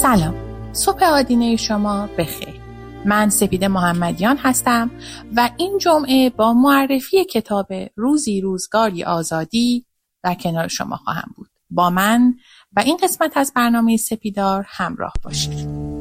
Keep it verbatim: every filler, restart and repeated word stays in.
سلام، صبح آدینه شما بخیر. من سپیده محمدیان هستم و این جمعه با معرفی کتاب روزی روزگاری آزادی در کنار شما خواهم بود. با من و این قسمت از برنامه سپیدار همراه باشید.